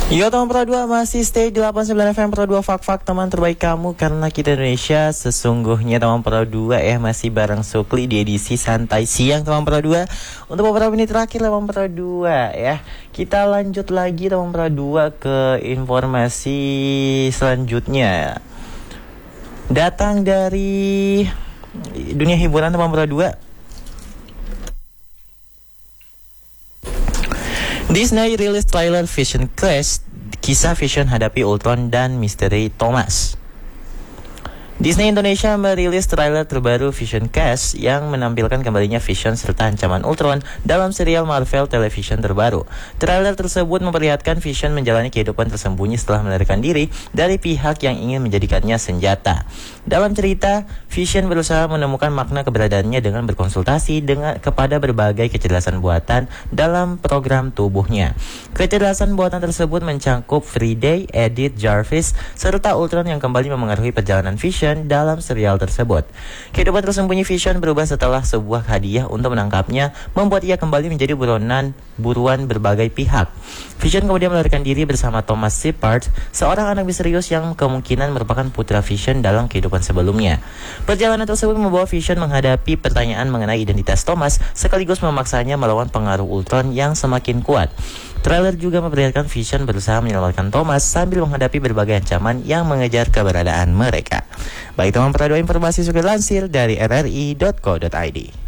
Yo teman Pro 2 masih stay di 89 FM Pro 2 Fak-Fak teman terbaik kamu karena kita Indonesia. Sesungguhnya teman Pro 2 masih bareng Sukli di edisi santai siang teman Pro 2. Untuk beberapa menit terakhir teman Pro 2 ya. Kita lanjut lagi teman Pro 2 ke informasi selanjutnya. Datang dari dunia hiburan teman Pro 2. Disney rilis trailer Vision Quest, kisah Vision hadapi Ultron dan misteri Thomas. Disney Indonesia merilis trailer terbaru Vision Quest yang menampilkan kembalinya Vision serta ancaman Ultron dalam serial Marvel Television terbaru. Trailer tersebut memperlihatkan Vision menjalani kehidupan tersembunyi setelah melarikan diri dari pihak yang ingin menjadikannya senjata. Dalam cerita, Vision berusaha menemukan makna keberadaannya dengan berkonsultasi kepada berbagai kecerdasan buatan dalam program tubuhnya. Kecerdasan buatan tersebut mencangkup Friday, Edith, Jarvis, serta Ultron yang kembali memengaruhi perjalanan Vision dalam serial tersebut. Kehidupan tersembunyi Vision berubah setelah sebuah hadiah untuk menangkapnya membuat ia kembali menjadi buruan berbagai pihak. Vision kemudian melarikan diri bersama Thomas Shepard, seorang anak misterius yang kemungkinan merupakan putra Vision dalam kehidupan sebelumnya. Perjalanan tersebut membawa Vision menghadapi pertanyaan mengenai identitas Thomas sekaligus memaksanya melawan pengaruh Ultron yang semakin kuat. Trailer juga memperlihatkan Vision berusaha menyelamatkan Thomas sambil menghadapi berbagai ancaman yang mengejar keberadaan mereka. Baik teman Pro 2, informasi sudah lansir dari rri.co.id.